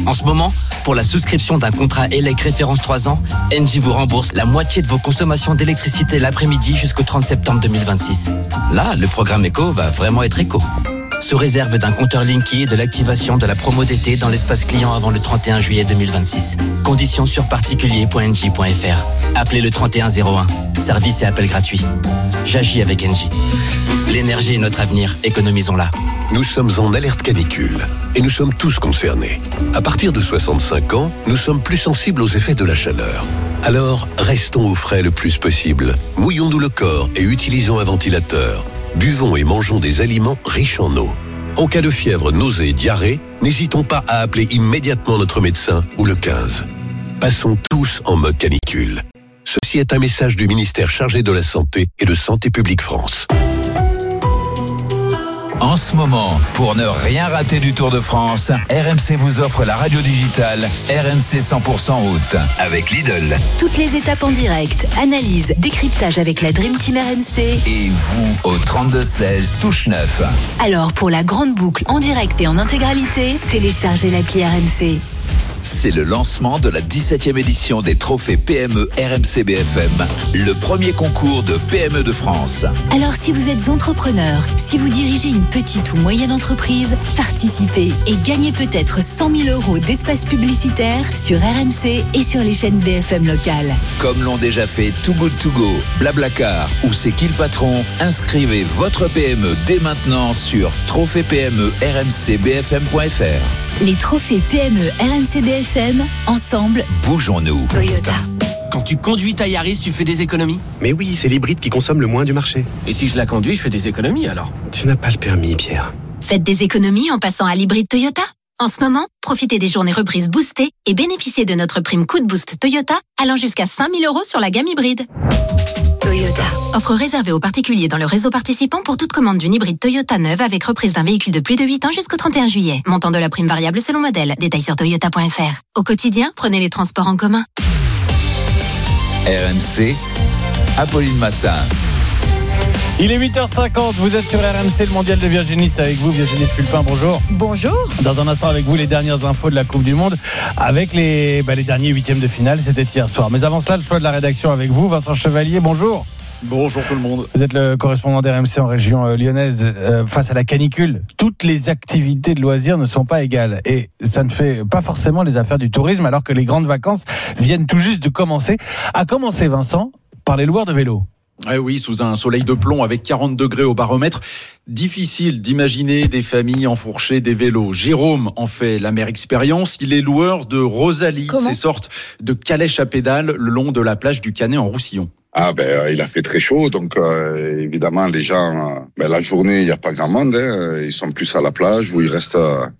En ce moment, pour la souscription d'un contrat ELEC référence 3 ans, Engie vous rembourse la moitié de vos consommations d'électricité l'après-midi jusqu'au 30 septembre 2026. Là, le programme éco va vraiment être éco. Sous réserve d'un compteur Linky et de l'activation de la promo d'été dans l'espace client avant le 31 juillet 2026. Conditions sur particulier.engie.fr. Appelez le 3101. Service et appel gratuit. J'agis avec Engie. L'énergie est notre avenir, économisons-la. Nous sommes en alerte canicule et nous sommes tous concernés. À partir de 65 ans, nous sommes plus sensibles aux effets de la chaleur. Alors, restons au frais le plus possible. Mouillons-nous le corps et utilisons un ventilateur. Buvons et mangeons des aliments riches en eau. En cas de fièvre, nausée, diarrhée, n'hésitons pas à appeler immédiatement notre médecin ou le 15. Passons tous en mode canicule. Ceci est un message du ministère chargé de la Santé et de Santé publique France. En ce moment, pour ne rien rater du Tour de France, RMC vous offre la radio digitale RMC 100% route avec Lidl. Toutes les étapes en direct, analyse, décryptage avec la Dream Team RMC. Et vous au 32-16, touche 9. Alors pour la grande boucle en direct et en intégralité, téléchargez l'appli RMC. C'est le lancement de la 17e édition des trophées PME RMC BFM, le premier concours de PME de France. Alors si vous êtes entrepreneur, si vous dirigez une petite ou moyenne entreprise, participez et gagnez peut-être 100 000 € d'espace publicitaire sur RMC et sur les chaînes BFM locales. Comme l'ont déjà fait Too Good To Go, Blablacar ou C'est qui le patron, inscrivez votre PME dès maintenant sur trophées-PME-RMC-BFM.fr. Les trophées PME RMC BFM, ensemble, bougeons-nous. Toyota. Quand tu conduis ta Yaris, tu fais des économies? Mais oui, c'est l'hybride qui consomme le moins du marché. Et si je la conduis, je fais des économies alors? Tu n'as pas le permis, Pierre. Faites des économies en passant à l'hybride Toyota. En ce moment, profitez des journées reprises boostées et bénéficiez de notre prime coup de boost Toyota allant jusqu'à 5 000 € sur la gamme hybride. Toyota. Offre réservée aux particuliers dans le réseau participant pour toute commande d'une hybride Toyota neuve avec reprise d'un véhicule de plus de 8 ans jusqu'au 31 juillet. Montant de la prime variable selon modèle. Détails sur toyota.fr. Au quotidien, prenez les transports en commun. RMC, Apolline Matin. Il est 8h50, vous êtes sur RMC, le mondial de Virginie, c'est avec vous Virginie Fulpin, bonjour. Bonjour. Dans un instant avec vous les dernières infos de la Coupe du Monde avec les derniers huitièmes de finale, c'était hier soir. Mais avant cela, le choix de la rédaction avec vous, Vincent Chevalier, bonjour. Bonjour tout le monde. Vous êtes le correspondant d'RMC en région lyonnaise. Face à la canicule, toutes les activités de loisirs ne sont pas égales. Et ça ne fait pas forcément les affaires du tourisme alors que les grandes vacances viennent tout juste de commencer. À commencer, Vincent, par les loueurs de vélos. Eh oui, sous un soleil de plomb avec 40 degrés au baromètre, difficile d'imaginer des familles enfourcher des vélos. Jérôme en fait l'amère expérience. Il est loueur de Rosalie, ces sortes de calèches à pédales le long de la plage du Canet en Roussillon. Il a fait très chaud, donc évidemment les gens, la journée il y a pas grand monde, ils sont plus à la plage où ils restent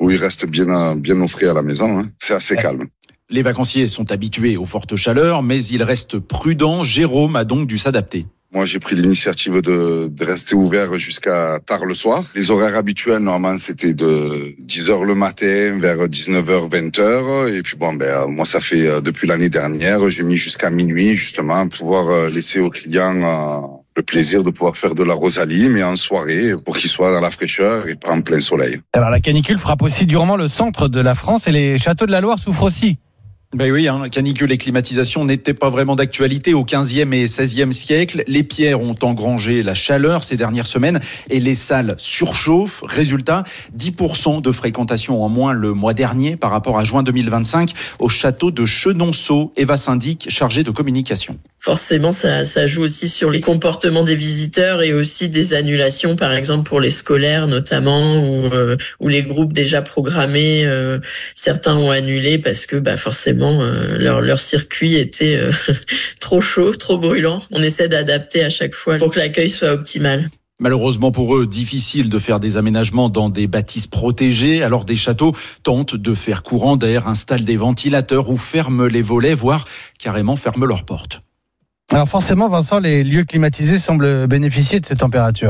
bien au frais à la maison. C'est assez calme. Les vacanciers sont habitués aux fortes chaleurs, mais ils restent prudents. Jérôme a donc dû s'adapter. Moi, j'ai pris l'initiative de rester ouvert jusqu'à tard le soir. Les horaires habituels, normalement, c'était de 10h le matin vers 19h, 20h. Et puis moi, ça fait depuis l'année dernière, j'ai mis jusqu'à minuit, justement, pour pouvoir laisser aux clients le plaisir de pouvoir faire de la Rosalie, mais en soirée, pour qu'ils soient dans la fraîcheur et pas en plein soleil. Alors, la canicule frappe aussi durement le centre de la France et les châteaux de la Loire souffrent aussi. Oui, la canicule et climatisation n'étaient pas vraiment d'actualité au 15e et 16e siècle. Les pierres ont engrangé la chaleur ces dernières semaines et les salles surchauffent. Résultat, 10% de fréquentation en moins le mois dernier par rapport à juin 2025 au château de Chenonceau. Eva Syndic, chargée de communication. Forcément, ça joue aussi sur les comportements des visiteurs et aussi des annulations, par exemple pour les scolaires notamment, ou les groupes déjà programmés, certains ont annulé parce que forcément leur circuit était trop chaud, trop brûlant. On essaie d'adapter à chaque fois pour que l'accueil soit optimal. Malheureusement pour eux, difficile de faire des aménagements dans des bâtisses protégées. Alors des châteaux tentent de faire courant d'air, installent des ventilateurs ou ferment les volets, voire carrément ferment leurs portes. Alors forcément, Vincent, les lieux climatisés semblent bénéficier de ces températures.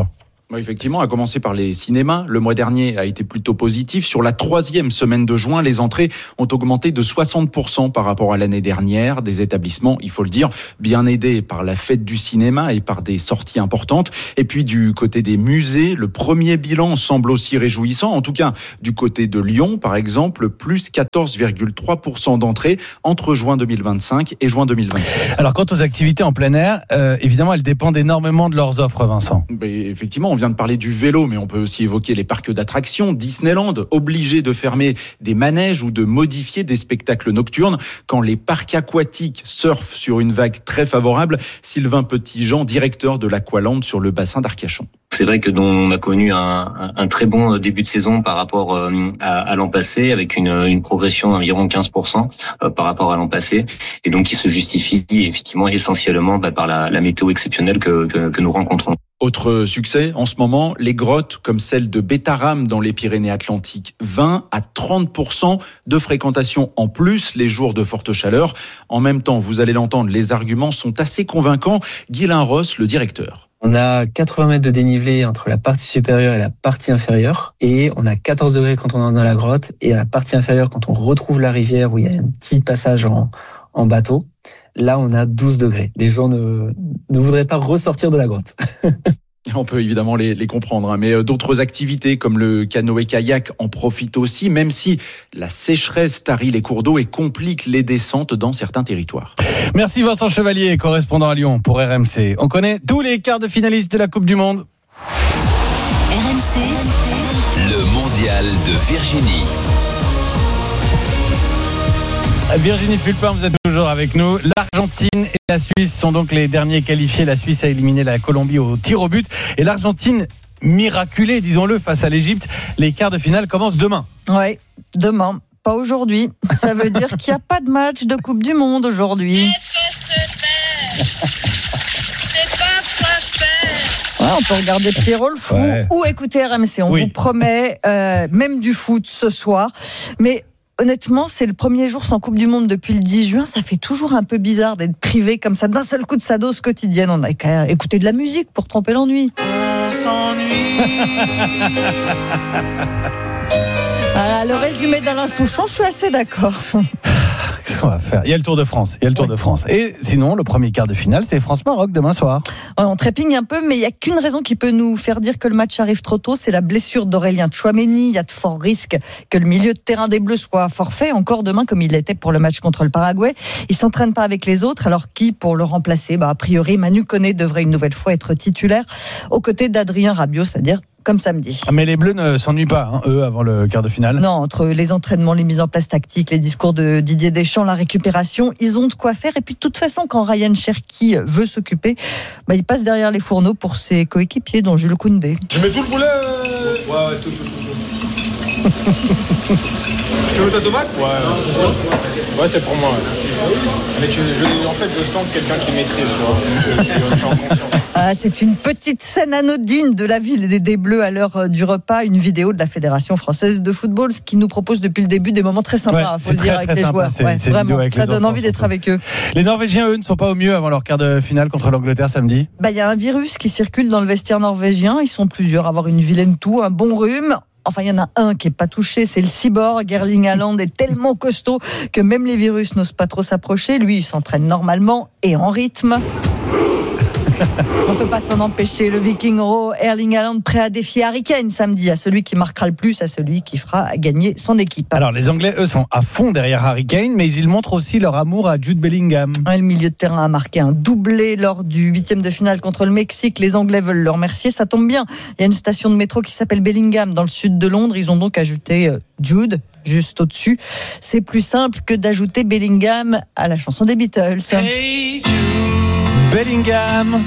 Effectivement, à commencer par les cinémas. Le mois dernier a été plutôt positif. Sur la 3e semaine de juin, les entrées ont augmenté de 60% par rapport à l'année dernière. Des établissements, il faut le dire, bien aidés par la fête du cinéma et par des sorties importantes. Et puis du côté des musées, le premier bilan semble aussi réjouissant. En tout cas, du côté de Lyon, par exemple, plus 14,3% d'entrées entre juin 2025 et juin 2026. Alors, quant aux activités en plein air, évidemment, elles dépendent énormément de leurs offres, Vincent. Effectivement, on vient de parler du vélo, mais on peut aussi évoquer les parcs d'attractions. Disneyland, obligé de fermer des manèges ou de modifier des spectacles nocturnes quand les parcs aquatiques surfent sur une vague très favorable. Sylvain Petitjean, directeur de l'Aqualand sur le bassin d'Arcachon. C'est vrai que on a connu un très bon début de saison par rapport à l'an passé, avec une progression d'environ 15% par rapport à l'an passé, et donc qui se justifie effectivement essentiellement par la météo exceptionnelle que nous rencontrons. Autre succès en ce moment, les grottes comme celle de Bétarame dans les Pyrénées-Atlantiques. 20 à 30% de fréquentation en plus les jours de forte chaleur. En même temps, vous allez l'entendre, les arguments sont assez convaincants. Guylain Ross, le directeur. On a 80 mètres de dénivelé entre la partie supérieure et la partie inférieure. Et on a 14 degrés quand on est dans la grotte. Et à la partie inférieure, quand on retrouve la rivière où il y a un petit passage en bateau, là on a 12 degrés. Les gens ne voudraient pas ressortir de la grotte. On peut évidemment les comprendre, mais d'autres activités comme le canoë-kayak en profitent aussi, même si la sécheresse tarit les cours d'eau et complique les descentes dans certains territoires. Merci Vincent Chevalier, correspondant à Lyon pour RMC. On connaît tous les quarts de finalistes de la Coupe du Monde. RMC, le mondial de Virginie. Virginie Fulpin, vous êtes toujours avec nous. L'Argentine et la Suisse sont donc les derniers qualifiés. La Suisse a éliminé la Colombie au tir au but. Et l'Argentine, miraculée, disons-le, face à l'Égypte. Les quarts de finale commencent demain. Oui, demain. Pas aujourd'hui. Ça veut dire qu'il n'y a pas de match de Coupe du Monde aujourd'hui. Ouais, on peut regarder Pierrot le fou ou écouter RMC. On vous promet même du foot ce soir. Mais honnêtement, c'est le premier jour sans Coupe du Monde depuis le 10 juin. Ça fait toujours un peu bizarre d'être privé comme ça d'un seul coup de sa dose quotidienne. On a qu'à écouter de la musique pour tromper l'ennui. On s'ennuie. Le résumé d'Alain Souchon, je suis assez d'accord. Qu'est-ce qu'on va faire ? Il y a le Tour de France. Et sinon, le premier quart de finale, c'est France-Maroc demain soir. On trépigne un peu, mais il n'y a qu'une raison qui peut nous faire dire que le match arrive trop tôt, c'est la blessure d'Aurélien Tchouaméni. Il y a de forts risques que le milieu de terrain des Bleus soit forfait, encore demain, comme il l'était pour le match contre le Paraguay. Il s'entraîne pas avec les autres, alors qui pour le remplacer ? A priori, Manu Koné devrait une nouvelle fois être titulaire, aux côtés d'Adrien Rabiot, c'est-à-dire comme samedi. Mais les Bleus ne s'ennuient pas, eux, avant le quart de finale. Non, entre les entraînements, les mises en place tactiques, les discours de Didier Deschamps, la récupération, ils ont de quoi faire. Et puis, de toute façon, quand Ryan Cherki veut s'occuper, il passe derrière les fourneaux pour ses coéquipiers, dont Jules Koundé. Je mets tout le boulet. Ouais, tout. Tu veux ta tomate ? Ouais, c'est pour moi. Mais en fait, je sens quelqu'un qui maîtrise, je suis en confiance. C'est une petite scène anodine de la ville des Bleus à l'heure du repas, une vidéo de la Fédération française de football, ce qui nous propose depuis le début des moments très sympas, faut le dire, avec les joueurs. Vraiment, ça donne envie d'être avec eux. Les Norvégiens, eux, ne sont pas au mieux avant leur quart de finale contre l'Angleterre samedi. Il y a un virus qui circule dans le vestiaire norvégien. Ils sont plusieurs à avoir une vilaine toux, un bon rhume. Enfin, il y en a un qui est pas touché, c'est le cyborg. Erling Haaland est tellement costaud que même les virus n'osent pas trop s'approcher. Lui, il s'entraîne normalement et en rythme. On peut pas s'en empêcher. Le Viking Raw, Erling Haaland prêt à défier Harry Kane samedi, à celui qui marquera le plus, à celui qui fera gagner son équipe. Alors les Anglais, eux, sont à fond derrière Harry Kane, mais ils montrent aussi leur amour à Jude Bellingham. Le milieu de terrain a marqué un doublé lors du 8e de finale contre le Mexique. Les Anglais veulent le remercier, ça tombe bien. Il y a une station de métro qui s'appelle Bellingham dans le sud de Londres. Ils ont donc ajouté Jude juste au-dessus. C'est plus simple que d'ajouter Bellingham à la chanson des Beatles. Hey Jude. Bellingham.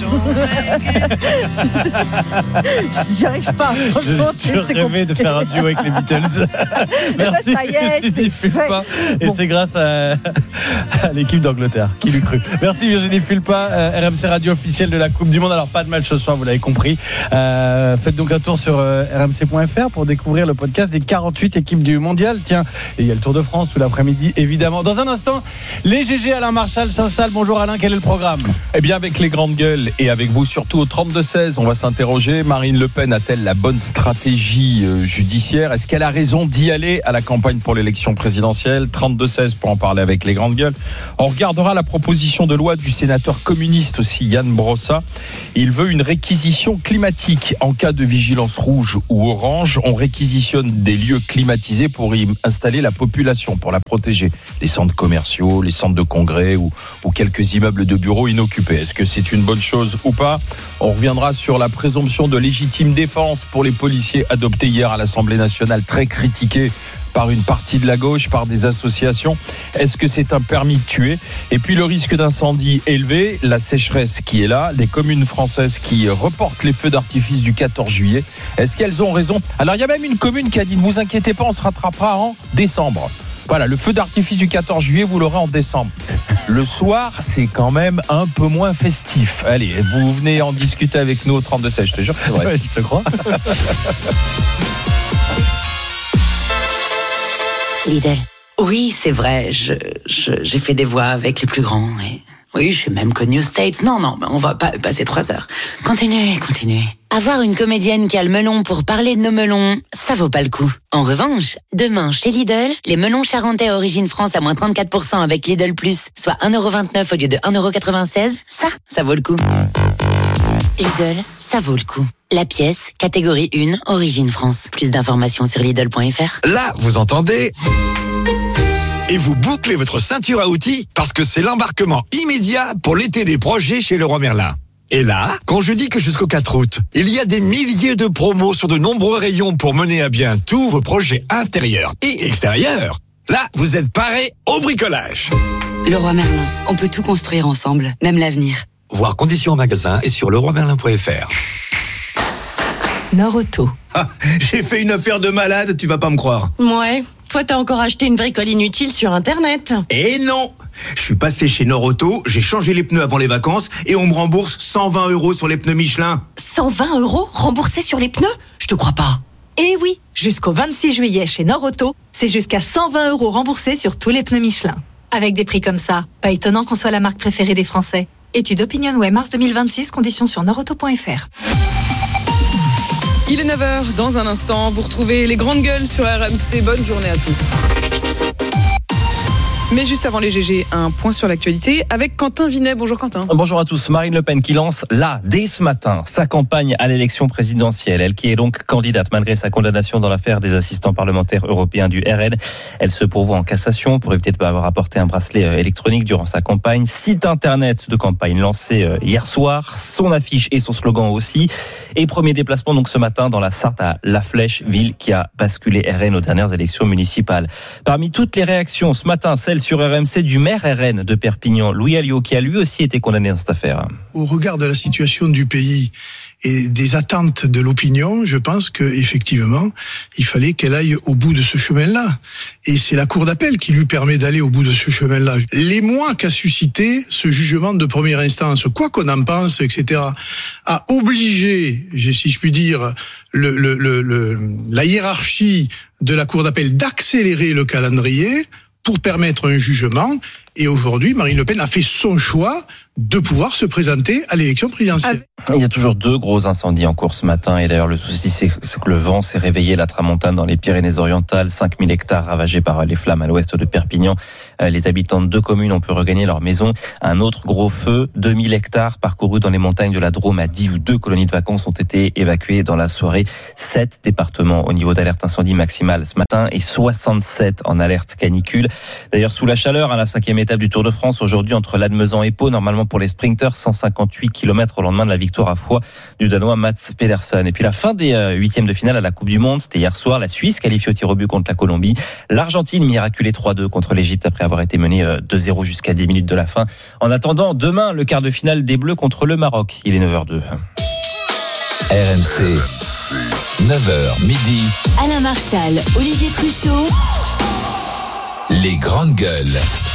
J'y arrive pas. Franchement, je rêvais de faire un duo avec les Beatles. Merci. Ça y est, Virginie Fulpin. Et c'est grâce à l'équipe d'Angleterre qui l'eût cru. Merci Virginie Fulpin, RMC Radio officielle de la Coupe du Monde. Alors pas de match ce soir, vous l'avez compris. Faites donc un tour sur rmc.fr pour découvrir le podcast des 48 équipes du Mondial. Tiens, et il y a le Tour de France tout l'après-midi, évidemment. Dans un instant, les GG Alain Marchal s'installe. Bonjour Alain, quel est le programme ? Eh bien, bien avec les grandes gueules et avec vous surtout au 32-16. On va s'interroger. Marine Le Pen a-t-elle la bonne stratégie judiciaire? Est-ce qu'elle a raison d'y aller à la campagne pour l'élection présidentielle? 32-16 pour en parler avec les grandes gueules. On regardera la proposition de loi du sénateur communiste aussi, Yann Brossa. Il veut une réquisition climatique. En cas de vigilance rouge ou orange, on réquisitionne des lieux climatisés pour y installer la population, pour la protéger. Les centres commerciaux, les centres de congrès ou quelques immeubles de bureaux inoccupés. Est-ce que c'est une bonne chose ou pas? On reviendra sur la présomption de légitime défense pour les policiers adoptée hier à l'Assemblée nationale, très critiquée par une partie de la gauche, par des associations. Est-ce que c'est un permis de tuer? Et puis le risque d'incendie élevé, la sécheresse qui est là, des communes françaises qui reportent les feux d'artifice du 14 juillet. Est-ce qu'elles ont raison? Alors il y a même une commune qui a dit ne vous inquiétez pas, on se rattrapera en décembre. Voilà, le feu d'artifice du 14 juillet, vous l'aurez en décembre. Le soir, c'est quand même un peu moins festif. Allez, vous venez en discuter avec nous au 32-16, je te jure, c'est vrai. Ouais, je te crois. Lidl. Oui, c'est vrai, j'ai fait des voix avec les plus grands. Et... oui, je suis même connue aux States. Non, mais on va pas passer 3 heures. Continuez. Avoir une comédienne qui a le melon pour parler de nos melons, ça vaut pas le coup. En revanche, demain, chez Lidl, les melons charentais à origine France à moins 34% avec Lidl Plus, soit 1,29€ au lieu de 1,96€, ça vaut le coup. Lidl, ça vaut le coup. La pièce, catégorie 1, origine France. Plus d'informations sur Lidl.fr. Là, vous entendez ? Et vous bouclez votre ceinture à outils parce que c'est l'embarquement immédiat pour l'été des projets chez Leroy Merlin. Et là, quand je dis que jusqu'au 4 août, il y a des milliers de promos sur de nombreux rayons pour mener à bien tous vos projets intérieurs et extérieurs, là, vous êtes parés au bricolage. Leroy Merlin, on peut tout construire ensemble, même l'avenir. Voir conditions en magasin et sur leroymerlin.fr. Norauto. Ah, j'ai fait une affaire de malade, tu vas pas me croire. Ouais, toi t'as encore acheté une bricole inutile sur Internet. Et non, je suis passé chez Norauto, j'ai changé les pneus avant les vacances et on me rembourse 120€ sur les pneus Michelin. 120€ remboursés sur les pneus? Je te crois pas. Eh oui, jusqu'au 26 juillet chez Norauto, c'est jusqu'à 120€ remboursés sur tous les pneus Michelin. Avec des prix comme ça, pas étonnant qu'on soit la marque préférée des Français. Étude OpinionWay mars 2026, conditions sur norauto.fr. Il est 9h, dans un instant, vous retrouvez les grandes gueules sur RMC. Bonne journée à tous. Mais juste avant les GG, un point sur l'actualité avec Quentin Vinet. Bonjour Quentin. Bonjour à tous. Marine Le Pen qui lance là, dès ce matin, sa campagne à l'élection présidentielle. Elle qui est donc candidate malgré sa condamnation dans l'affaire des assistants parlementaires européens du RN. Elle se pourvoit en cassation pour éviter de ne pas avoir apporté un bracelet électronique durant sa campagne. Site internet de campagne lancé hier soir, son affiche et son slogan aussi. Et premier déplacement donc ce matin dans la Sarthe à La Flèche, ville qui a basculé RN aux dernières élections municipales. Parmi toutes les réactions ce matin, celle sur RMC du maire RN de Perpignan, Louis Alliot, qui a lui aussi été condamné dans cette affaire. Au regard de la situation du pays et des attentes de l'opinion, je pense qu'effectivement, il fallait qu'elle aille au bout de ce chemin-là. Et c'est la cour d'appel qui lui permet d'aller au bout de ce chemin-là. L'émoi qu'a suscité ce jugement de première instance, quoi qu'on en pense, etc., a obligé, si je puis dire, la hiérarchie de la cour d'appel d'accélérer le calendrier pour permettre un jugement. Et aujourd'hui, Marine Le Pen a fait son choix de pouvoir se présenter à l'élection présidentielle. Il y a toujours 2 gros incendies en cours ce matin. Et d'ailleurs, le souci, c'est que le vent s'est réveillé, la tramontane dans les Pyrénées-Orientales. 5000 hectares ravagés par les flammes à l'ouest de Perpignan. Les habitants de 2 communes ont pu regagner leur maison. Un autre gros feu, 2000 hectares parcourus dans les montagnes de la Drôme à 10 ou 2 colonies de vacances ont été évacuées dans la soirée. 7 départements au niveau d'alerte incendie maximale ce matin et 67 en alerte canicule. D'ailleurs, sous la chaleur, à la 5e étape du Tour de France, aujourd'hui, entre Lannemezan et Pau, normalement pour les sprinters, 158 km au lendemain de la victoire à Foix du Danois Mats Pedersen. Et puis la fin des 8e de finale à la Coupe du Monde, c'était hier soir. La Suisse qualifiée au tir au but contre la Colombie. L'Argentine miraculée 3-2 contre l'Égypte après avoir été menée 2-0 jusqu'à 10 minutes de la fin. En attendant, demain, le quart de finale des Bleus contre le Maroc. Il est 9h02. RMC, 9h midi. Alain Marchal, Olivier Truchot. Les grandes gueules.